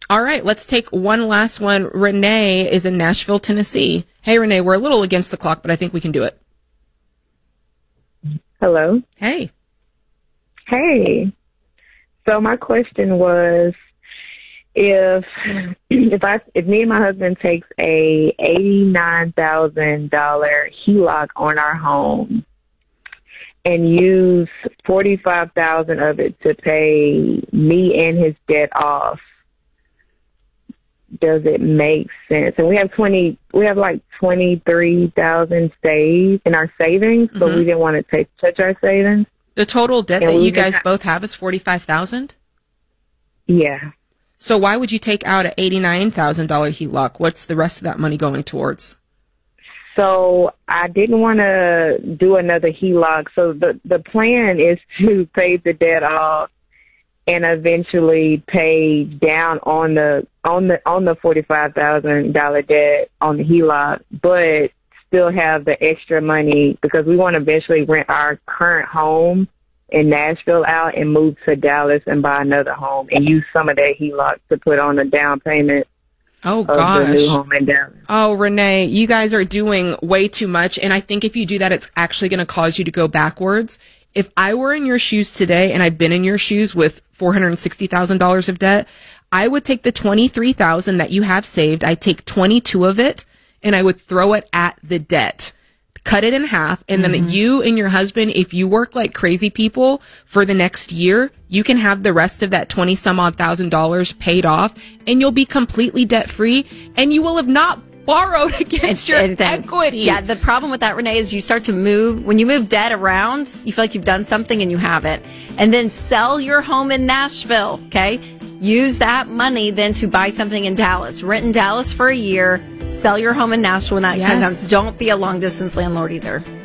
All right, let's take one last one. Renee is in Nashville, Tennessee. Hey, Renee, we're a little against the clock, but I think we can do it. Hello. Hey. Hey. So my question was, if me and my husband takes a $89,000 HELOC on our home and use $45,000 of it to pay me and his debt off, does it make sense? And we have like 23,000 saved in our savings, but we didn't want to touch our savings. The total debt that you guys both have is $45,000? Yeah. So why would you take out an $89,000 HELOC? What's the rest of that money going towards? So I didn't want to do another HELOC. So the plan is to pay the debt off and eventually pay down on the $45,000 debt on the HELOC, but still have the extra money because we want to eventually rent our current home in Nashville out and move to Dallas and buy another home and use some of that HELOC to put on the down payment. Oh, gosh. Of the new home in Dallas. Oh, Renee, you guys are doing way too much. And I think if you do that, it's actually going to cause you to go backwards. If I were in your shoes today and I've been in your shoes with $460,000 of debt, I would take the $23,000 that you have saved. I'd take 22 of it and I would throw it at the debt. Cut it in half, and then you and your husband, if you work like crazy people for the next year, you can have the rest of that 20 some odd $1,000 paid off, and you'll be completely debt free, and you will have not borrowed against your equity. Yeah, the problem with that, Renee, is you start to move. When you move debt around, you feel like you've done something and you haven't. And then sell your home in Nashville, okay? Use that money then to buy something in Dallas. Rent in Dallas for a year. Sell your home in Nashville when that comes down. Don't be a long-distance landlord either.